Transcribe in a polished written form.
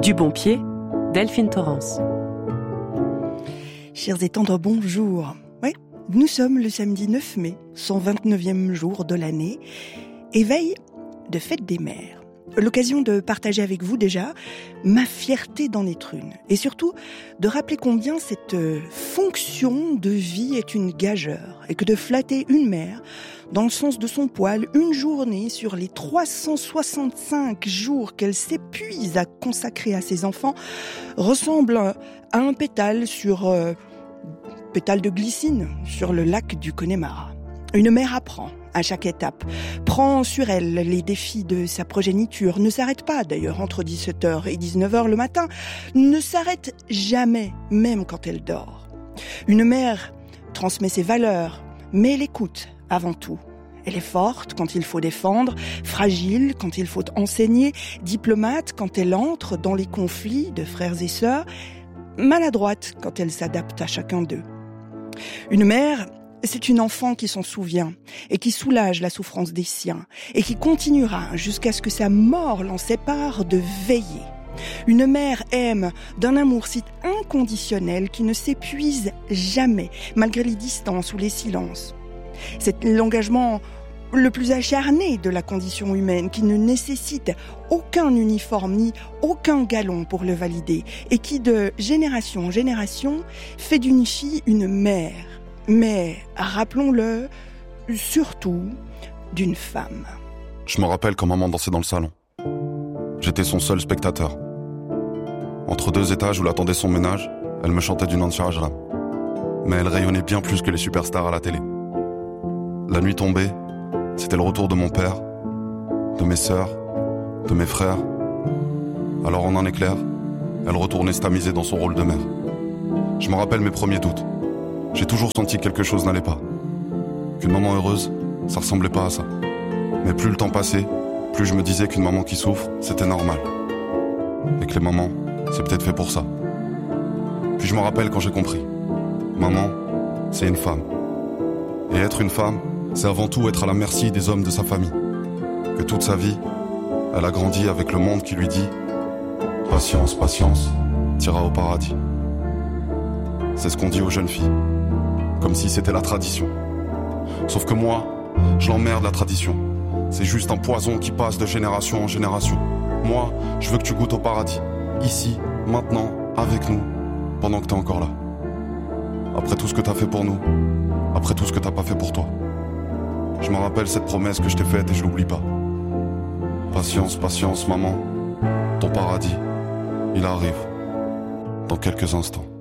Du bon pied, Delphine Torrance. Chers et tendres, bonjour. Oui, nous sommes le samedi 9 mai, 129e jour de l'année, et veille de fête des mères. L'occasion de partager avec vous déjà ma fierté d'en être une. Et surtout, de rappeler combien cette fonction de vie est une gageure. Et que de flatter une mère, dans le sens de son poil, une journée sur les 365 jours qu'elle s'épuise à consacrer à ses enfants, ressemble à un pétale de glycine sur le lac du Connemara. Une mère apprend à chaque étape, prend sur elle les défis de sa progéniture, ne s'arrête pas d'ailleurs entre 17h et 19h le matin, ne s'arrête jamais, même quand elle dort. Une mère transmet ses valeurs, mais elle écoute avant tout. Elle est forte quand il faut défendre, fragile quand il faut enseigner, diplomate quand elle entre dans les conflits de frères et sœurs, maladroite quand elle s'adapte à chacun d'eux. Une mère, c'est une enfant qui s'en souvient et qui soulage la souffrance des siens et qui continuera jusqu'à ce que sa mort l'en sépare de veiller. Une mère aime d'un amour si inconditionnel qui ne s'épuise jamais, malgré les distances ou les silences. C'est l'engagement le plus acharné de la condition humaine qui ne nécessite aucun uniforme ni aucun galon pour le valider et qui, de génération en génération, fait d'une fille une mère. Mais, rappelons-le, surtout d'une femme. Je me rappelle quand maman dansait dans le salon. J'étais son seul spectateur. Entre deux étages où l'attendait son ménage, elle me chantait du Nancy Ajram. Mais elle rayonnait bien plus que les superstars à la télé. La nuit tombée, c'était le retour de mon père, de mes sœurs, de mes frères. Alors en un éclair, elle retournait se tamiser dans son rôle de mère. Je me rappelle mes premiers doutes. J'ai toujours senti que quelque chose n'allait pas. Qu'une maman heureuse, ça ressemblait pas à ça. Mais plus le temps passait, plus je me disais qu'une maman qui souffre, c'était normal. Et que les mamans, c'est peut-être fait pour ça. Puis je me rappelle quand j'ai compris. Maman, c'est une femme. Et être une femme, c'est avant tout être à la merci des hommes de sa famille. Que toute sa vie, elle a grandi avec le monde qui lui dit « Patience, patience, t'iras au paradis ». C'est ce qu'on dit aux jeunes filles. Comme si c'était la tradition. Sauf que moi, je l'emmerde la tradition. C'est juste un poison qui passe de génération en génération. Moi, je veux que tu goûtes au paradis. Ici, maintenant, avec nous, pendant que t'es encore là. Après tout ce que t'as fait pour nous, après tout ce que t'as pas fait pour toi. Je me rappelle cette promesse que je t'ai faite et je l'oublie pas. Patience, patience, maman. Ton paradis, il arrive. Dans quelques instants.